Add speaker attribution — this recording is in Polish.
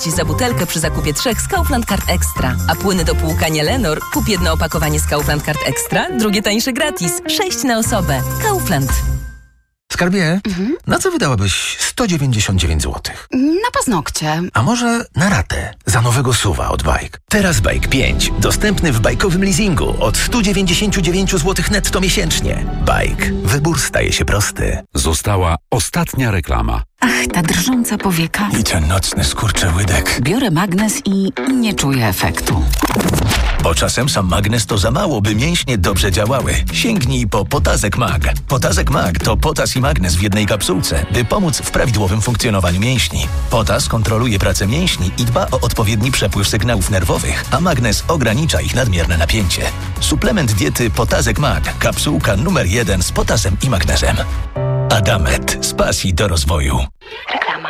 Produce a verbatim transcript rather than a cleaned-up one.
Speaker 1: złotych za butelkę przy zakupie trzech z Kaufland Card Extra. A płyny do płukania Lenor kup jedno opakowanie z Kaufland Card Extra, drugie tańsze gratis. sześć na osobę. Kaufland.
Speaker 2: Skarbie,
Speaker 3: Mhm.
Speaker 2: na co wydałabyś sto dziewięćdziesiąt dziewięć złotych?
Speaker 3: Na paznokcie.
Speaker 2: A może na ratę za nowego suwa od Bike?
Speaker 4: Teraz Bike pięć. Dostępny w bajkowym leasingu od sto dziewięćdziesiąt dziewięć złotych netto miesięcznie. Bike. Wybór staje się prosty.
Speaker 5: Została ostatnia reklama.
Speaker 6: Ach, ta drżąca powieka.
Speaker 4: I ten nocny skurczyłydek.
Speaker 6: Biorę magnes i nie czuję efektu.
Speaker 4: Bo czasem sam magnes to za mało, by mięśnie dobrze działały. Sięgnij po Potazek Mag. Potazek Mag to potas i magnes w jednej kapsułce, by pomóc w prawidłowym funkcjonowaniu mięśni. Potas kontroluje pracę mięśni i dba o odpowiedni przepływ sygnałów nerwowych, a magnes ogranicza ich nadmierne napięcie. Suplement diety Potazek Mag. Kapsułka numer jeden z potasem i magnezem. Adamet. Z pasji do rozwoju.